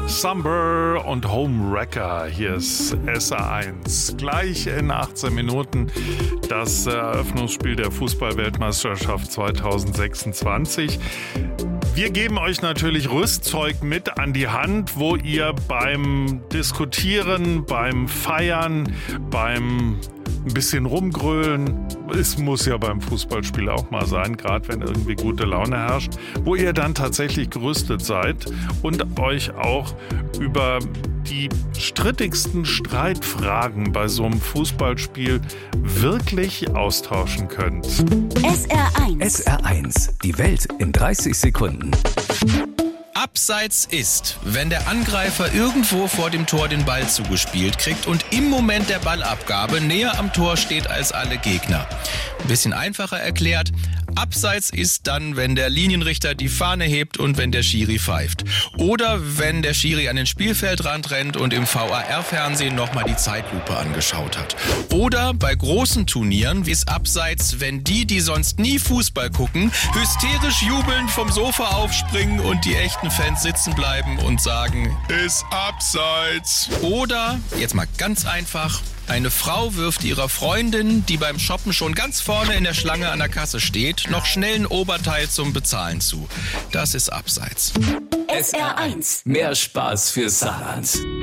Summer und Homewrecker. Hier ist SR1. Gleich in 18 Minuten das Eröffnungsspiel der Fußball-Weltmeisterschaft 2026. Wir geben euch natürlich Rüstzeug mit an die Hand, wo ihr beim Diskutieren, beim Feiern, beim ein bisschen rumgrölen, es muss ja beim Fußballspiel auch mal sein, gerade wenn irgendwie gute Laune herrscht, wo ihr dann tatsächlich gerüstet seid und euch auch über die strittigsten Streitfragen bei so einem Fußballspiel wirklich austauschen könnt. SR1. SR1, die Welt in 30 Sekunden. Abseits ist, wenn der Angreifer irgendwo vor dem Tor den Ball zugespielt kriegt und im Moment der Ballabgabe näher am Tor steht als alle Gegner. Ein bisschen einfacher erklärt, Abseits ist dann, wenn der Linienrichter die Fahne hebt und wenn der Schiri pfeift. Oder wenn der Schiri an den Spielfeldrand rennt und im VAR-Fernsehen nochmal die Zeitlupe angeschaut hat. Oder bei großen Turnieren ist Abseits, wenn die sonst nie Fußball gucken, hysterisch jubelnd vom Sofa aufspringen und die echten Fans sitzen bleiben und sagen, ist Abseits. Oder, jetzt mal ganz einfach, eine Frau wirft ihrer Freundin, die beim Shoppen schon ganz vorne in der Schlange an der Kasse steht, noch schnell ein Oberteil zum Bezahlen zu. Das ist Abseits. SR1, mehr Spaß für Saarland.